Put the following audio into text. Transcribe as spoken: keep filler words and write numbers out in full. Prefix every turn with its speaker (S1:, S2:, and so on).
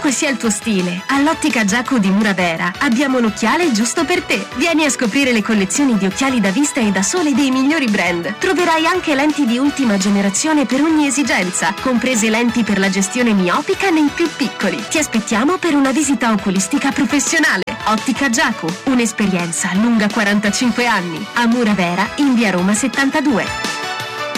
S1: qualunque sia il tuo stile, all'Ottica Giacu di Muravera abbiamo l'occhiale giusto per te. Vieni a scoprire le collezioni di occhiali da vista e da sole dei migliori brand. Troverai anche lenti di ultima generazione per ogni esigenza, comprese lenti per la gestione miopica nei più piccoli. Ti aspettiamo per una visita oculistica professionale. Ottica Giacu, un'esperienza lunga quarantacinque anni. A Muravera, in via Roma settantadue.